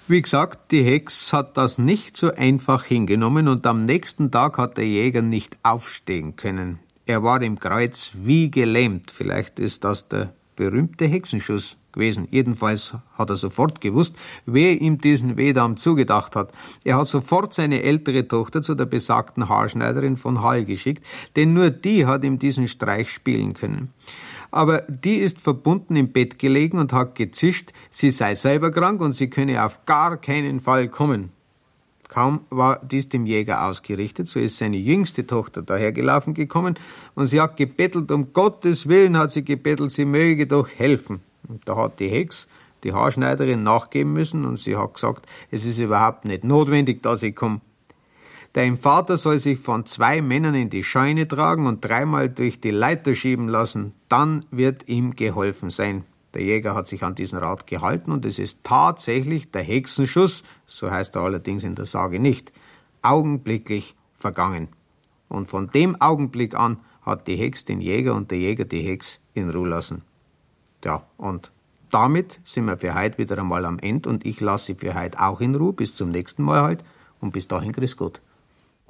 Wie gesagt, die Hex hat das nicht so einfach hingenommen und am nächsten Tag hat der Jäger nicht aufstehen können. Er war im Kreuz wie gelähmt. Vielleicht ist das der berühmte Hexenschuss gewesen. Jedenfalls hat er sofort gewusst, wer ihm diesen Wehdam zugedacht hat. Er hat sofort seine ältere Tochter zu der besagten Haarschneiderin von Hall geschickt, denn nur die hat ihm diesen Streich spielen können. Aber die ist verbunden im Bett gelegen und hat gezischt, sie sei selber krank und sie könne auf gar keinen Fall kommen. Kaum war dies dem Jäger ausgerichtet, so ist seine jüngste Tochter dahergelaufen gekommen und sie hat gebettelt, um Gottes Willen hat sie gebettelt, sie möge doch helfen. Und da hat die Hex, die Haarschneiderin, nachgeben müssen und sie hat gesagt, es ist überhaupt nicht notwendig, dass ich komme. Dein Vater soll sich von 2 Männern in die Scheune tragen und 3-mal durch die Leiter schieben lassen, dann wird ihm geholfen sein. Der Jäger hat sich an diesen Rat gehalten und es ist tatsächlich der Hexenschuss, so heißt er allerdings in der Sage nicht, augenblicklich vergangen. Und von dem Augenblick an hat die Hex den Jäger und der Jäger die Hex in Ruhe lassen. Ja, und damit sind wir für heute wieder einmal am Ende und ich lasse Sie für heute auch in Ruhe. Bis zum nächsten Mal halt und bis dahin grüß Gott.